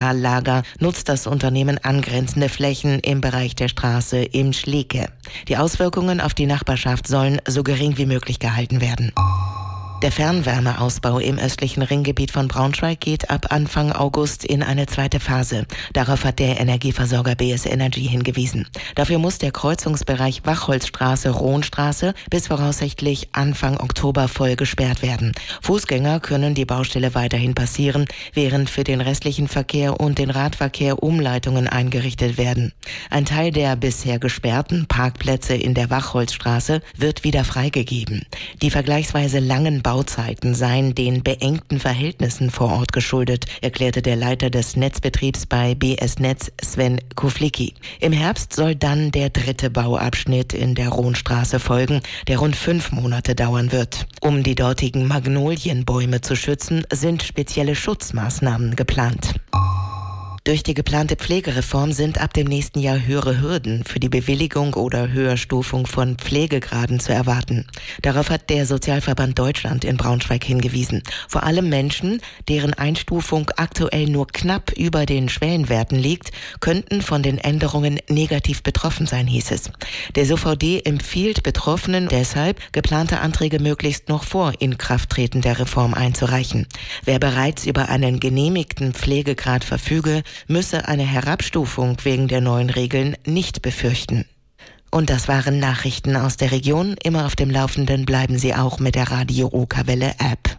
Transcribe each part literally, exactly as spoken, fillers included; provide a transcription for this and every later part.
Materiallager nutzt das Unternehmen angrenzende Flächen im Bereich der Straße im Schlieke. Die Auswirkungen auf die Nachbarschaft sollen so gering wie möglich gehalten werden. Der Fernwärmeausbau im östlichen Ringgebiet von Braunschweig geht ab Anfang August in eine zweite Phase. Darauf hat der Energieversorger B S Energy hingewiesen. Dafür muss der Kreuzungsbereich Wachholzstraße-Rohnstraße bis voraussichtlich Anfang Oktober voll gesperrt werden. Fußgänger können die Baustelle weiterhin passieren, während für den restlichen Verkehr und den Radverkehr Umleitungen eingerichtet werden. Ein Teil der bisher gesperrten Parkplätze in der Wachholzstraße wird wieder freigegeben. Die vergleichsweise langen Bauzeiten seien den beengten Verhältnissen vor Ort geschuldet, erklärte der Leiter des Netzbetriebs bei B S Netz, Sven Kuflicki. Im Herbst soll dann der dritte Bauabschnitt in der Rohnstraße folgen, der rund fünf Monate dauern wird. Um die dortigen Magnolienbäume zu schützen, sind spezielle Schutzmaßnahmen geplant. Durch die geplante Pflegereform sind ab dem nächsten Jahr höhere Hürden für die Bewilligung oder Höherstufung von Pflegegraden zu erwarten. Darauf hat der Sozialverband Deutschland in Braunschweig hingewiesen. Vor allem Menschen, deren Einstufung aktuell nur knapp über den Schwellenwerten liegt, könnten von den Änderungen negativ betroffen sein, hieß es. Der S O V D empfiehlt Betroffenen deshalb, geplante Anträge möglichst noch vor Inkrafttreten der Reform einzureichen. Wer bereits über einen genehmigten Pflegegrad verfüge, müsse eine Herabstufung wegen der neuen Regeln nicht befürchten. Und das waren Nachrichten aus der Region. Immer auf dem Laufenden bleiben Sie auch mit der Radio Okerwelle App.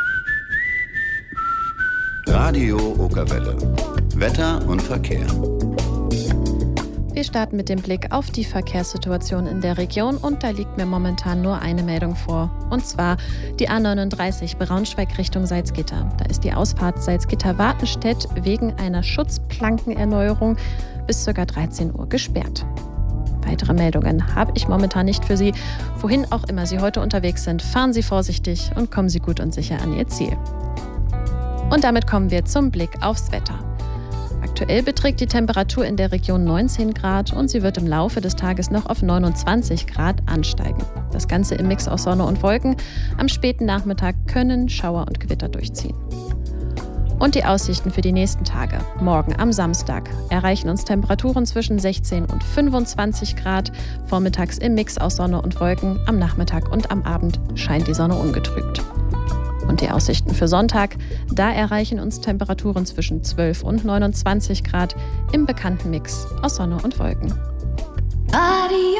Radio Okerwelle. Wetter und Verkehr. Wir starten mit dem Blick auf die Verkehrssituation in der Region und da liegt mir momentan nur eine Meldung vor. Und zwar die A neununddreißig Braunschweig Richtung Salzgitter. Da ist die Ausfahrt Salzgitter-Wartenstedt wegen einer Schutzplankenerneuerung bis ca. dreizehn Uhr gesperrt. Weitere Meldungen habe ich momentan nicht für Sie. Wohin auch immer Sie heute unterwegs sind, fahren Sie vorsichtig und kommen Sie gut und sicher an Ihr Ziel. Und damit kommen wir zum Blick aufs Wetter. Aktuell beträgt die Temperatur in der Region neunzehn Grad und sie wird im Laufe des Tages noch auf neunundzwanzig Grad ansteigen. Das Ganze im Mix aus Sonne und Wolken. Am späten Nachmittag können Schauer und Gewitter durchziehen. Und die Aussichten für die nächsten Tage. Morgen am Samstag erreichen uns Temperaturen zwischen sechzehn und fünfundzwanzig Grad. Vormittags im Mix aus Sonne und Wolken. Am Nachmittag und am Abend scheint die Sonne ungetrübt. Und die Aussichten für Sonntag, da erreichen uns Temperaturen zwischen zwölf und neunundzwanzig Grad im bekannten Mix aus Sonne und Wolken. Radio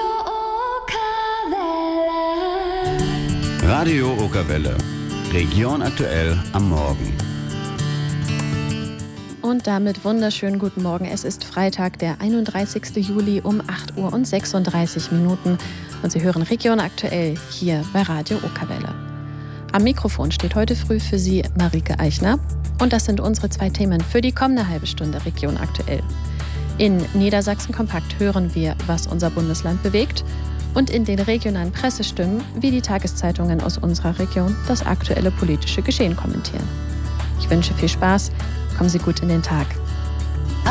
Okerwelle. Radio Okerwelle. Region aktuell am Morgen. Und damit wunderschönen guten Morgen. Es ist Freitag, der einunddreißigsten Juli um acht Uhr und sechsunddreißig Minuten. Und Sie hören Region aktuell hier bei Radio Okerwelle. Am Mikrofon steht heute früh für Sie Marike Eichner. Und das sind unsere zwei Themen für die kommende halbe Stunde Region aktuell. In Niedersachsen Kompakt hören wir, was unser Bundesland bewegt. Und in den regionalen Pressestimmen, wie die Tageszeitungen aus unserer Region das aktuelle politische Geschehen kommentieren. Ich wünsche viel Spaß. Kommen Sie gut in den Tag.